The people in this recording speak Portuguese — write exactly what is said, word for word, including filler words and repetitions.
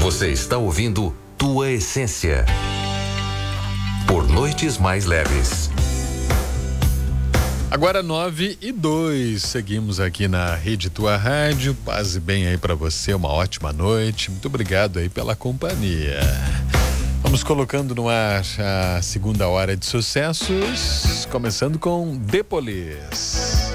Você está ouvindo Tua Essência. Por Noites Mais Leves. Agora nove e dois, seguimos aqui na Rede Tua Rádio. Paz e bem aí pra você, uma ótima noite. Muito obrigado aí pela companhia. Vamos colocando no ar a segunda hora de sucessos, começando com The Police.